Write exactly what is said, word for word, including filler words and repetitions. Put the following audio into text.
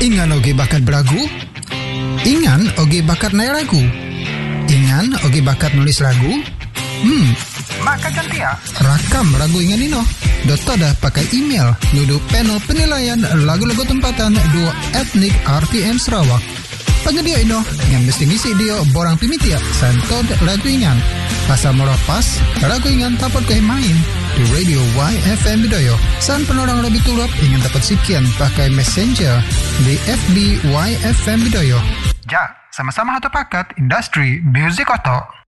Ingan oge bakat belagu? Ingan oge bakat naik lagu? Ingan oge bakat nulis lagu? Hmm, maka ganti ya. Rakam lagu Ingan ino. Dota dah pakai email nudu panel penilaian lagu-lagu tempatan dua etnik R T M Sarawak. Penyedia ino yang mesti ngisi dia borang pimitia santod lagu Ingan. Pasal melepas lagu Ingan dapat kau main di radio Y F M Bidoyo. San penorang lebih tulap ingin dapat sekian pakai messenger di F B Y F M Bidoyo. Ja, sama-sama hatu paket industri music oto.